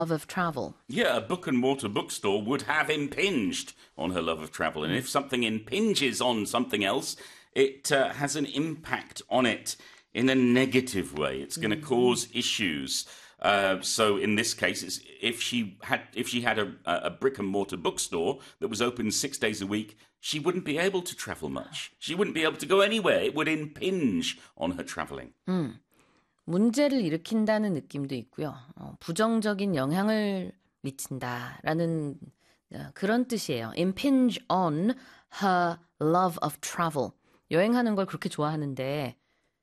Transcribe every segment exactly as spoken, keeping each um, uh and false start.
love of travel. Yeah, a book and mortar bookstore would have impinged on her love of travel. And if something impinges on something else, it uh, has an impact on it in a negative way. It's going to cause issues. Uh, so in this case, it's, if she had if she had a, a brick and mortar bookstore that was open six days a week, she wouldn't be able to travel much. She wouldn't be able to go anywhere. It would impinge on her traveling. 음, 문제를 일으킨다는 느낌도 있고요. 어, 부정적인 영향을 미친다라는 어, 그런 뜻이에요. Impinge on her love of travel. 여행하는 걸 그렇게 좋아하는데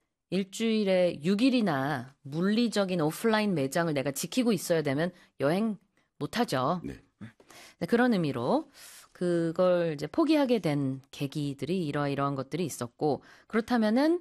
일주일에 육 일이나 물리적인 오프라인 매장을 내가 지키고 있어야 되면 여행 못하죠. 네. 네, 그런 의미로 그걸 이제 포기하게 된 계기들이 이러이러한 것들이 있었고 그렇다면은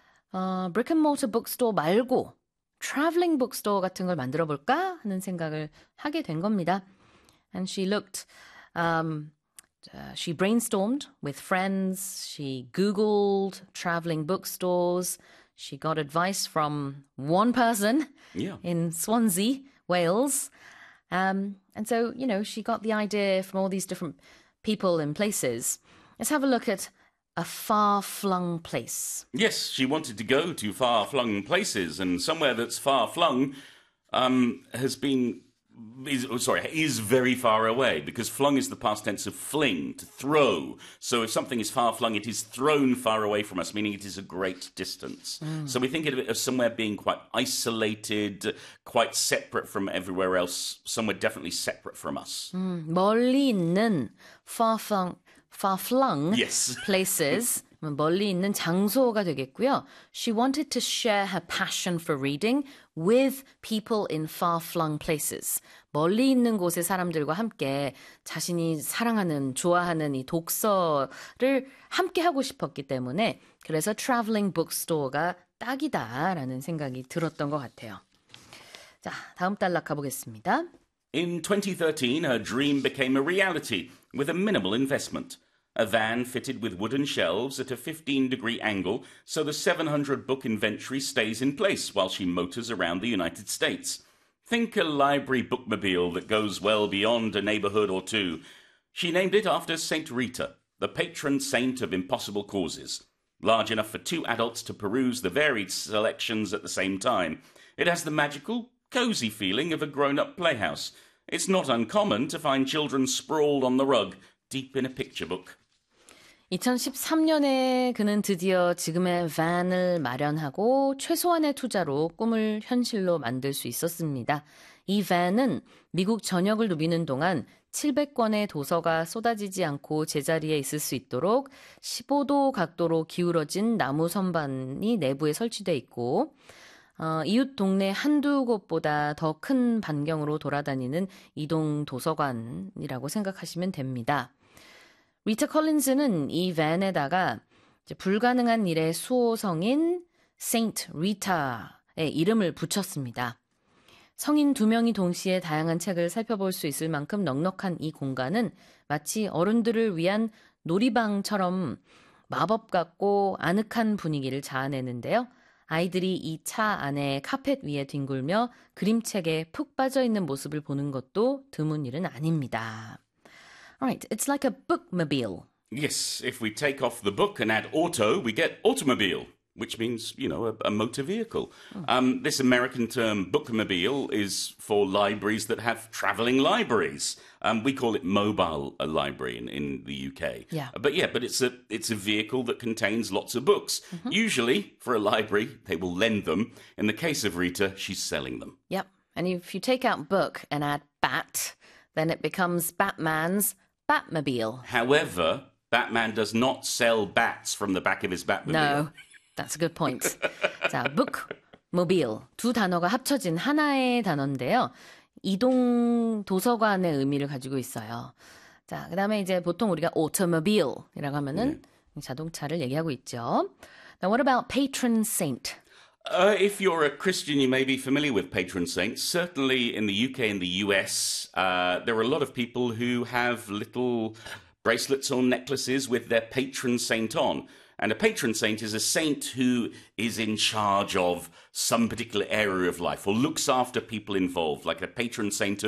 어, brick and mortar bookstore 말고 traveling bookstore 같은 걸 만들어 볼까 하는 생각을 하게 된 겁니다. And she looked, um, uh, she brainstormed with friends. She Googled traveling bookstores. She got advice from one person Yeah. in Swansea, Wales. Um, and so, you know, she got the idea from all these different people and places. Let's have a look at a far-flung place. Yes, she wanted to go to far-flung places, and somewhere that's far-flung um, has been, is, oh, sorry, is very far away, because flung is the past tense of fling, to throw. So if something is far-flung, it is thrown far away from us, meaning it is a great distance. Mm. So we think of it as somewhere being quite isolated, quite separate from everywhere else, somewhere definitely separate from us. 음, 멀리 있는 far-flung, far-flung Yes. places, 멀리 있는 장소가 되겠고요. She wanted to share her passion for reading with people in far-flung places. 멀리 있는 곳의 사람들과 함께 자신이 사랑하는, 좋아하는 이 독서를 함께 하고 싶었기 때문에 그래서 traveling bookstore가 딱이다라는 생각이 들었던 것 같아요. 자, 다음 단락 가보겠습니다. In twenty thirteen, her dream became a reality with a minimal investment. A van fitted with wooden shelves at a fifteen degree angle so the seven hundred book inventory stays in place while she motors around the United States. Think a library bookmobile that goes well beyond a neighborhood or two. She named it after Saint Rita, the patron saint of impossible causes. Large enough for two adults to peruse the varied selections at the same time. It has the magical, cozy feeling of a grown-up playhouse. It's not uncommon to find children sprawled on the rug, deep in a picture book. 이천십삼 년에 그는 드디어 지금의 van을 마련하고 최소한의 투자로 꿈을 현실로 만들 수 있었습니다. 이 van은 미국 전역을 누비는 동안 칠백 권의 도서가 쏟아지지 않고 제자리에 있을 수 있도록 십오 도 각도로 기울어진 나무 선반이 내부에 설치되어 있고 어, 이웃 동네 한두 곳보다 더 큰 반경으로 돌아다니는 이동 도서관이라고 생각하시면 됩니다. 리타 컬린즈는 이 밴에다가 이제 불가능한 일의 수호성인 세인트 리타의 이름을 붙였습니다. 성인 두 명이 동시에 다양한 책을 살펴볼 수 있을 만큼 넉넉한 이 공간은 마치 어른들을 위한 놀이방처럼 마법 같고 아늑한 분위기를 자아내는데요. 아이들이 이 차 안에 카펫 위에 뒹굴며 그림책에 푹 빠져있는 모습을 보는 것도 드문 일은 아닙니다. Alright, it's like a bookmobile. Yes, if we take off the book and add auto, we get automobile, which means, you know, a, a motor vehicle. Oh. Um, this American term bookmobile is for libraries that have travelling libraries. Um, we call it mobile a library in, in the U K. Yeah. But yeah, but it's a it's a vehicle that contains lots of books. Mm-hmm. Usually, for a library, they will lend them. In the case of Rita, she's selling them. Yep. And if you take out book and add bat, then it becomes Batman's Batmobile. However, Batman does not sell bats from the back of his Batmobile. No, that's a good point. 자, bookmobile 두 단어가 합쳐진 하나의 단어인데요. 이동 도서관의 의미를 가지고 있어요. 자, 그다음에 이제 보통 우리가 automobile이라고 하면은 네. 자동차를 얘기하고 있죠. Now, what about patron saint? Uh, if you're a Christian, you may be familiar with patron saints. Certainly in the U K and the U S, uh, there are a lot of people who have little bracelets or necklaces with their patron saint on. And a patron saint is a saint who is in charge of some particular area of life or looks after people involved, like a patron saint